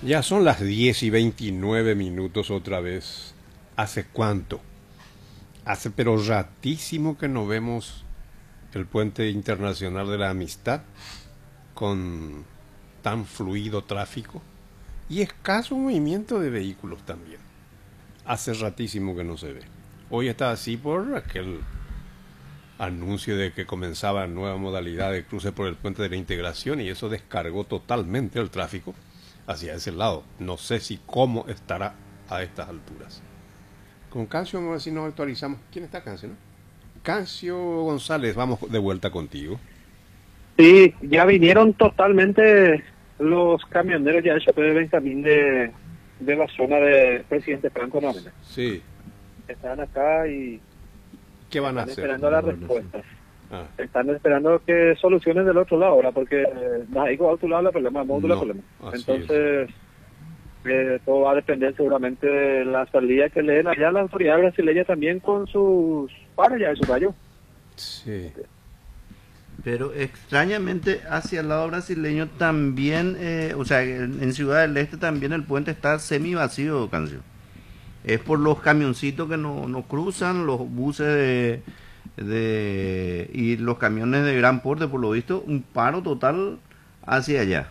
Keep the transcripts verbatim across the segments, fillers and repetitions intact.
Ya son las diez y veintinueve minutos otra vez. ¿Hace cuánto? Hace pero ratísimo que no vemos el puente internacional de la amistad con tan fluido tráfico y escaso movimiento de vehículos también. Hace ratísimo que no se ve. Hoy está así por aquel anuncio de que comenzaba nueva modalidad de cruce por el puente de la integración y eso descargó totalmente el tráfico hacia ese lado. No sé si cómo estará a estas alturas. Con Cancio, vamos a ver si nos actualizamos. ¿Quién está Cancio, no? Cancio González, vamos de vuelta contigo. Sí, ya vinieron totalmente los camioneros ya de Benjamín de, de la zona de Presidente Franco Noguera. Sí. Están acá y ¿qué van a están hacer? esperando las respuestas. Ah. Están esperando que soluciones del otro lado ahora, porque no hay otro lado el problema, no, No, el problema. así Entonces, eh, todo va a depender seguramente de la salida que le den allá la autoridad brasileña también con sus pares ya de su rayo. Sí. Pero extrañamente hacia el lado brasileño también, eh, o sea, en, en Ciudad del Este también el puente está semi vacío, Cancio. Es por los camioncitos que no, no cruzan, los buses de, de y los camiones de gran porte, por lo visto, un paro total hacia allá.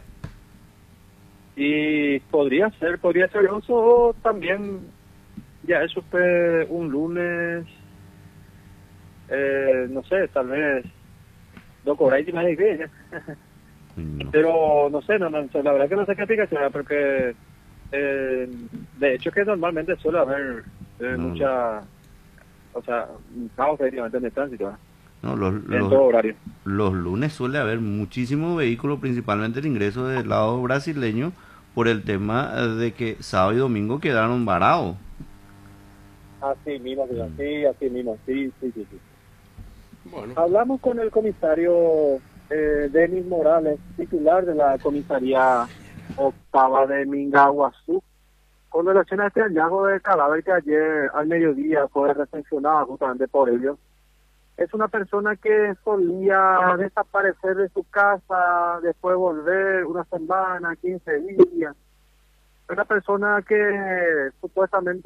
Y podría ser, podría ser eso también, ya eso fue un lunes, eh, no sé, tal vez, no cobráis más de que No. pero no sé, no, no, la verdad que no sé qué aplicación, porque eh, de hecho que normalmente suele haber eh, No, mucha, o sea, un caos prácticamente en el tránsito, ¿eh? No, los, En los, todo horario. los lunes suele haber muchísimos vehículos, principalmente el ingreso del lado brasileño, por el tema de que sábado y domingo quedaron varados. Así mismo, sí, así mismo, sí, sí, sí, sí. Bueno. Hablamos con el comisario eh, Denis Morales, titular de la comisaría octava de Mingaguazú, con relación a este hallazgo de cadáver que ayer al mediodía fue recepcionado justamente por ellos. Es una persona que solía desaparecer de su casa, después volver una semana, quince días. Una persona que supuestamente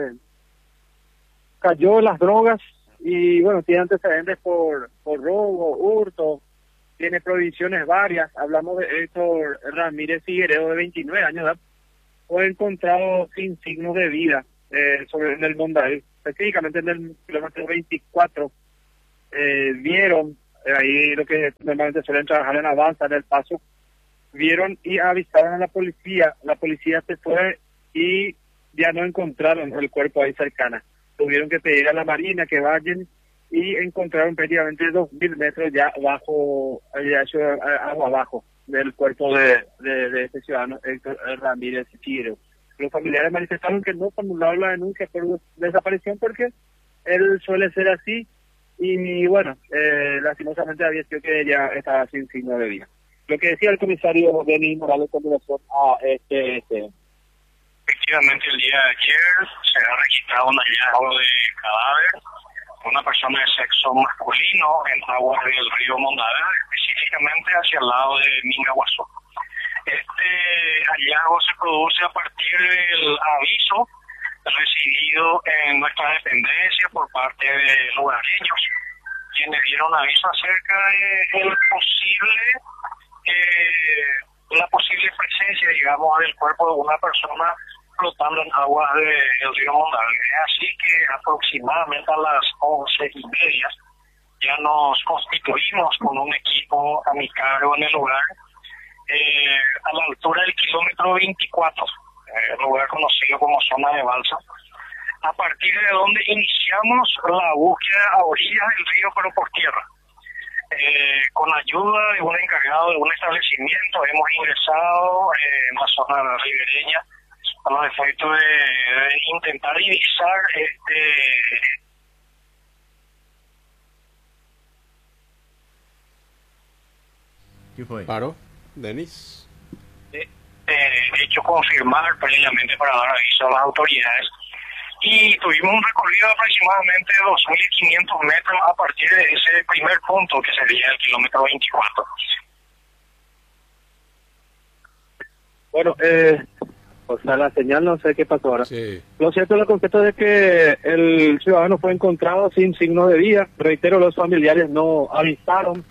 cayó en las drogas y bueno, tiene antecedentes por, por robo, hurto, tiene prohibiciones varias. Hablamos de Héctor Ramírez Figueredo, de veintinueve años de edad, fue encontrado sin signos de vida eh, sobre en el Mondail, específicamente en el kilómetro veinticuatro. Eh, vieron, eh, ahí lo que normalmente suelen trabajar en Avanza, en El Paso, vieron y avisaron a la policía. La policía se fue y ya no encontraron el cuerpo ahí cercana. Tuvieron que pedir a la Marina que vayan y encontraron prácticamente dos mil metros ya abajo, ya hecho agua abajo del cuerpo de, de, de este ciudadano Héctor Ramírez Figueroa. Los familiares manifestaron que no formularon la denuncia por desaparición porque él suele ser así y bueno, eh, lastimosamente había sido que ella estaba sin signo de vida. Lo que decía el comisario Denis Morales con relación a este, este efectivamente el día de ayer se ha registrado un hallazgo de cadáver de una persona de sexo masculino en aguas del río Mondadera, específicamente hacia el lado de Mingaguazú. Este hallazgo se produce a partir del aviso recibido en nuestra dependencia por parte de lugareños, quienes dieron aviso acerca de el posible eh, la posible presencia, digamos, del cuerpo de una persona flotando en aguas del río Mondadera. Así que aproximadamente a las once y media ya nos constituimos con un equipo a mi cargo en el lugar, eh, a la altura del kilómetro veinticuatro, eh, lugar conocido como zona de balsa, a partir de donde iniciamos la búsqueda a orillas del río, pero por tierra. Eh, con ayuda de un encargado de un establecimiento hemos ingresado eh, en la zona ribereña a los efectos de, de intentar divisar este ¿Qué fue? ¿Paro? ¿Denis? eh, eh, hecho confirmar previamente para dar aviso a las autoridades, y tuvimos un recorrido de aproximadamente dos mil quinientos metros a partir de ese primer punto que sería el kilómetro veinticuatro. Bueno, eh, O sea, la señal no sé qué pasó ahora. Sí. Lo cierto, lo concreto es que el ciudadano fue encontrado sin signo de vida. Reitero, los familiares no avisaron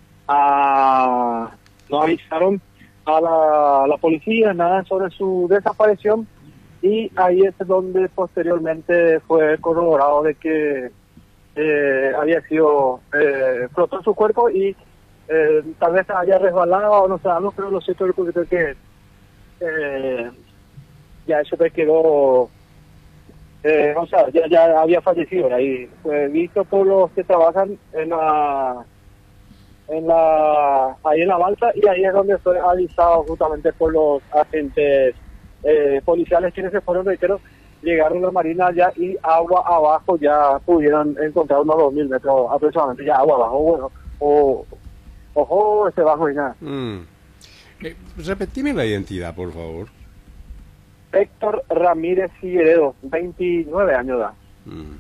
a no avisaron a la, a la policía nada sobre su desaparición, y ahí es donde posteriormente fue corroborado de que eh, había sido eh, flotó su cuerpo y eh, tal vez haya resbalado o no sabemos, pero lo cierto es que eh, ya eso te quedó, eh, o sea, ya, ya había fallecido. Ahí fue visto por los que trabajan en la, en la, ahí en la balsa, y ahí es donde fue avisado justamente por los agentes eh, policiales quienes se fueron, reitero, llegaron a la marina ya y agua abajo ya pudieron encontrar unos dos mil metros aproximadamente, ya agua abajo, bueno, o, ojo, este bajo y nada. Mm. Eh, repetime la identidad, por favor. Héctor Ramírez Figueredo, veintinueve años de edad. Mm.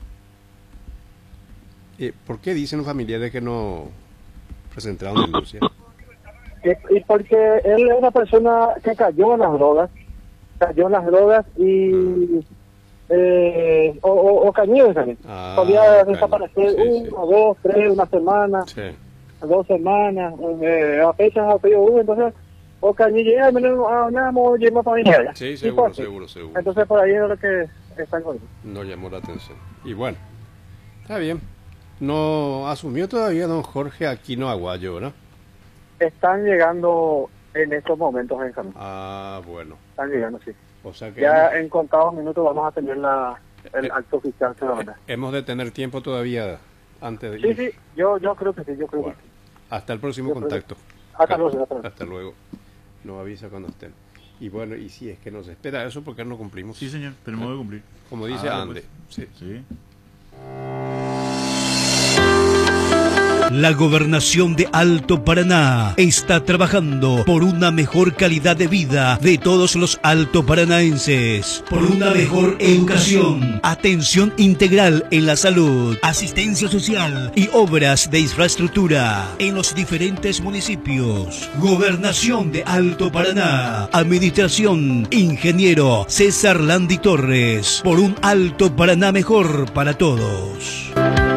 Eh, ¿Por qué dicen los familiares que no presentaron denuncia? Y, y porque él es una persona que cayó en las drogas, cayó en las drogas y eh, o, o, o cañó también. Ah, podía cañó. desaparecer Sí, uno, sí. dos, tres, una semana, Sí. dos semanas, eh, a fechas a pedido uno, entonces o cañí llega, me lo hablamos, llevamos para mi allá. Sí, Y seguro, fue así. seguro, seguro. Entonces por ahí es lo que están con. No llamó la atención. Y bueno, está bien. No asumió todavía don Jorge Aquino Aguayo, ¿no? Están llegando en estos momentos en camino. Ah, bueno. Están llegando, sí. O sea que Ya hemos, en contados minutos vamos a tener la, el Eh, acto oficial que va a dar. hemos de tener tiempo todavía antes de Sí, ir. sí, yo, yo creo que sí, yo creo Bueno, que sí. hasta el próximo Yo creo que- contacto. Hasta luego, hasta luego. Hasta luego. Nos avisa cuando estén. Y bueno, y si es que nos espera eso, porque no cumplimos. Sí, señor, tenemos que cumplir. Como dice Ah, Ande. Sí. Sí. La Gobernación de Alto Paraná está trabajando por una mejor calidad de vida de todos los altoparanaenses, por una mejor educación, atención integral en la salud, asistencia social y obras de infraestructura en los diferentes municipios. Gobernación de Alto Paraná, Administración Ingeniero César Landi Torres, por un Alto Paraná mejor para todos.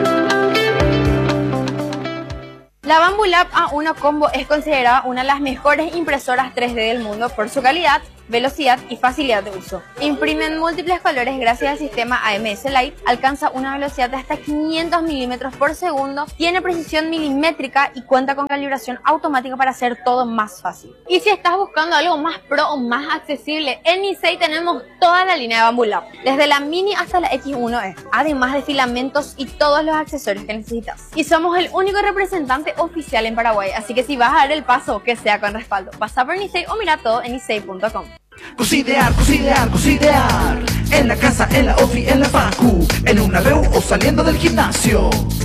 La Bambu Lab A uno Combo es considerada una de las mejores impresoras tres D del mundo por su calidad, velocidad y facilidad de uso. Imprime en múltiples colores gracias al sistema A M S Light, alcanza una velocidad de hasta quinientos milímetros por segundo, tiene precisión milimétrica y cuenta con calibración automática para hacer todo más fácil. Y si estás buscando algo más pro o más accesible, en Nisei tenemos toda la línea de Bambu Lab, desde la Mini hasta la X uno E, además de filamentos y todos los accesorios que necesitas. Y somos el único representante oficial en Paraguay, así que si vas a dar el paso, que sea con respaldo. Pasa por Nisei o mira todo en nisei punto com. Cocidear, cocidear, cocidear. En la casa, en la ofi, en la facu, en una reu o saliendo del gimnasio.